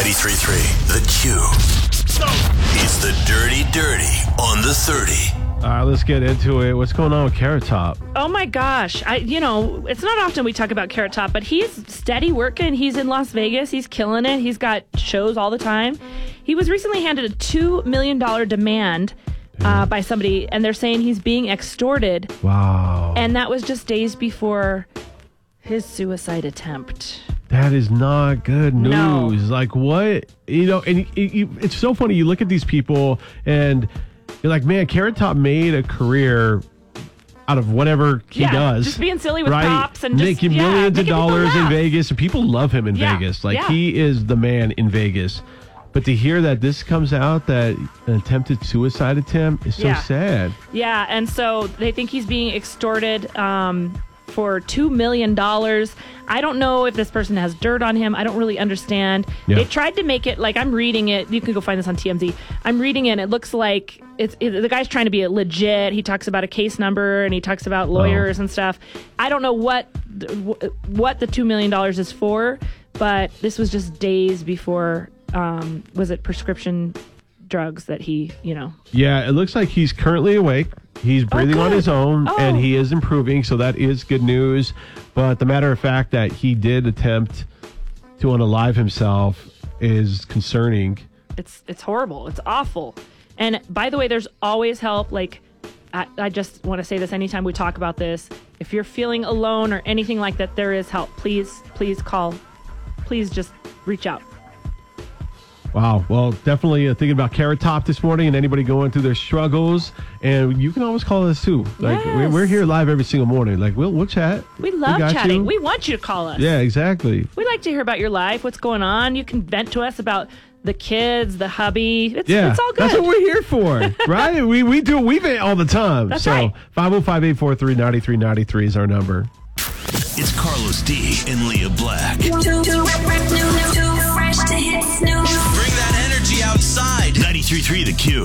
93.3 The Q. It's the Dirty on the 30. All right, let's get into it. What's going on with Carrot Top? Oh my gosh. It's not often we talk about Carrot Top, but he's steady working. He's in Las Vegas. He's killing it. He's got shows all the time. He was recently handed a $2 million demand by somebody, and they're saying he's being extorted. Wow. And that was just days before his suicide attempt. That is not good news. No. Like, what? And it's so funny. You look at these people, and you're like, man, Carrot Top made a career out of whatever he does. Just being silly with right? props and just making millions of dollars in laugh. Vegas, and people love him in Vegas. Like, he is the man in Vegas. But to hear that this comes out, that an attempted suicide attempt, is so sad. Yeah, and so they think he's being extorted for $2 million. I don't know if this person has dirt on him. I don't really understand. Yeah. They tried to make it, like, I'm reading it. You can go find this on TMZ. I'm reading it, and it looks like the guy's trying to be legit. He talks about a case number, and he talks about lawyers and stuff. I don't know what the $2 million is for, but this was just days before, was it prescription drugs that he, Yeah, it looks like he's currently awake. He's breathing on his own, and he is improving, so that is good news. But the matter of fact that he did attempt to unalive himself is concerning. It's horrible. It's awful. And by the way, there's always help. Like, I just want to say this anytime we talk about this. If you're feeling alone or anything like that, there is help. Please call. Please just reach out. Wow. Well, definitely thinking about Carrot Top this morning and anybody going through their struggles. And you can always call us too. Like, Yes. we're here live every single morning. Like, we'll chat. We love got chatting. you. We want you to call us. Yeah, exactly. We like to hear about your life, what's going on. You can vent to us about the kids, the hubby. It's all good. That's what we're here for, right? We vent all the time. That's so right. 505-843-9393 is our number. It's Carlos D and Leah Black. Too fresh to hit snooze. Bring that energy outside. 93.3 The Q.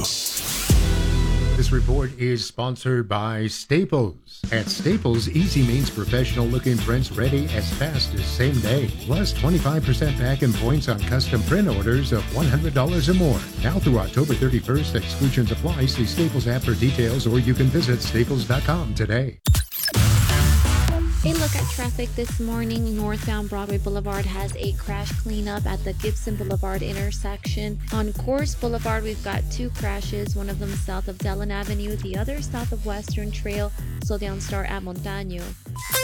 This report is sponsored by Staples. At Staples, easy means professional-looking prints ready as fast as same day. Plus 25% back in points on custom print orders of $100 or more. Now through October 31st, exclusions apply. See Staples app for details, or you can visit staples.com today. A look at traffic this morning. Northbound Broadway Boulevard has a crash cleanup at the Gibson Boulevard intersection. On Course Boulevard, we've got two crashes, one of them south of Dellen Avenue, the other south of Western Trail, slow down start at Montaño.